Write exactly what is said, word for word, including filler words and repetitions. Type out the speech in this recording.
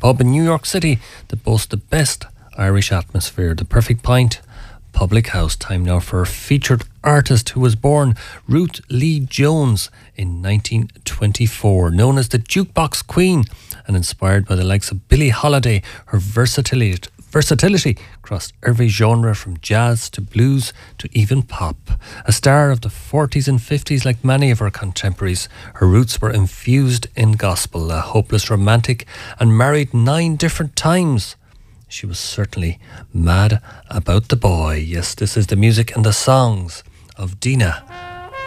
pub in New York City that boasts the best Irish atmosphere. The Perfect Pint Public House. Time now for a featured artist who was born Ruth Lee Jones in nineteen twenty-four. Known as the Jukebox Queen and inspired by the likes of Billie Holiday, her versatility versatility crossed every genre from jazz to blues to even pop. A star of the forties and fifties like many of her contemporaries, her roots were infused in gospel. A hopeless romantic and married nine different times, she was certainly mad about the boy. Yes, this is the music and the songs of Dina